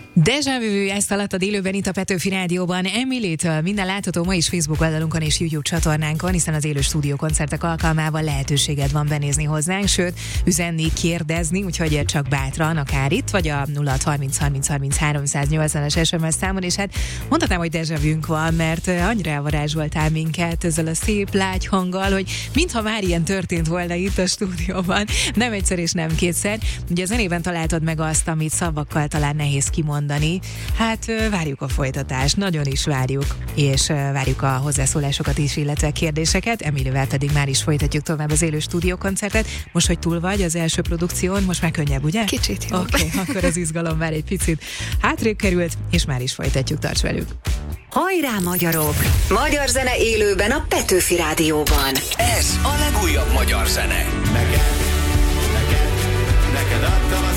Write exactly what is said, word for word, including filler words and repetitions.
Déjà vu, ezt alattad élőben itt a Petőfi Rádióban Emilytől. Minden látható ma is Facebook oldalunkon és YouTube csatornánkon, hiszen az élő stúdiókoncertek alkalmával lehetőséged van benézni hozzánk, sőt, üzenni, kérdezni, úgyhogy csak bátran, akár itt, vagy a nulla hat harminc harminc harminc háromszáznyolcvanas es em es számon, és hát mondhatnám, hogy déjà vu-nk van, mert annyira elvarázsoltál minket ezzel a szép lágy hanggal, hogy mintha már ilyen történt volna itt a stúdióban, nem egyszer és nem kétszer. Ugye a zenében találtad meg azt, amit szavakkal talán nehéz kimondani. Hát várjuk a folytatást, nagyon is várjuk, és várjuk a hozzászólásokat is, illetve kérdéseket. Emilyvel pedig már is folytatjuk tovább az élő stúdiókoncertet. Most, hogy túl vagy az első produkción, most már könnyebb, ugye? Kicsit jobb. Oké, okay, akkor az izgalom már egy picit hátrébb került, és már is folytatjuk, tarts velük. Hajrá, magyarok! Magyar zene élőben a Petőfi Rádióban. Ez a legújabb magyar zene. Neked, neked, neked adtam